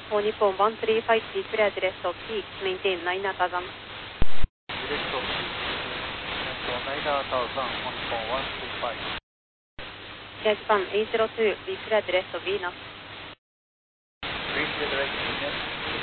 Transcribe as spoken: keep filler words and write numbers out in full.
All Nippon one three five three, clear direct peak, maintain nine thousand. Direct nine thousand, All Nippon one three five. Air Japan eight zero two, be clear direct Venus. Reach the direct Venus.